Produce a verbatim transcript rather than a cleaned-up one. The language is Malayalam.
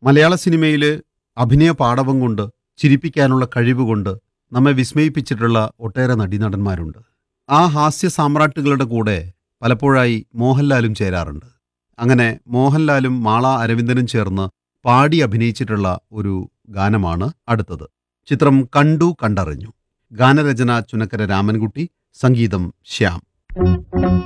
മലയാള സിനിമയിൽ അഭിനയ പാടവം കൊണ്ട്, ചിരിപ്പിക്കാനുള്ള കഴിവുകൊണ്ട് നമ്മെ വിസ്മയിപ്പിച്ചിട്ടുള്ള ഒട്ടേറെ നടീനടന്മാരുണ്ട്. ആ ഹാസ്യ സാമ്രാട്ടുകളുടെ കൂടെ പലപ്പോഴായി മോഹൻലാലും ചേരാറുണ്ട്. അങ്ങനെ മോഹൻലാലും മാള അരവിന്ദനും ചേർന്ന് പാടി അഭിനയിച്ചിട്ടുള്ള ഒരു ഗാനമാണ് അടുത്തത്. ചിത്രം കണ്ടു കണ്ടറിഞ്ഞു. ഗാനരചന ചുനക്കര രാമൻകുട്ടി, സംഗീതം ശ്യാം.